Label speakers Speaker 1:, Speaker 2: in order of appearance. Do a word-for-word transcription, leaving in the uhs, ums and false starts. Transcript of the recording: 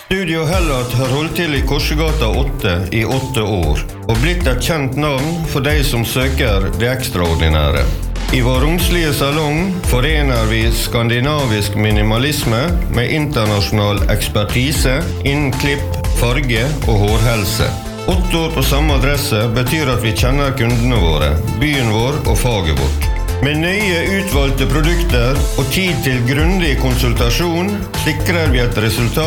Speaker 1: Studio Hellat har holdt til i Korsegata åtte i åtte år, og blitt et kjent navn for de som søker det ekstraordinære. I vår romslige salong forener vi skandinavisk minimalisme med internasjonal ekspertise innen klipp, farge og hårhelse. Åtte år på samme adresse betyr at vi kjenner kundene våre, byen vår og faget vårt. Med nøye utvalgte produkter og tid til grundig konsultasjon sikrer vi et resultat